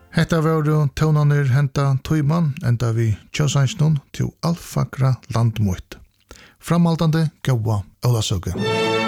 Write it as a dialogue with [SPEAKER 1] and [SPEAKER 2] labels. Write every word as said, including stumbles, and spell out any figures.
[SPEAKER 1] Hetta var tónanir henta tøyman enda vi tjósansnum til alfakra land mitt. Framhaldandi góða ólavsøku.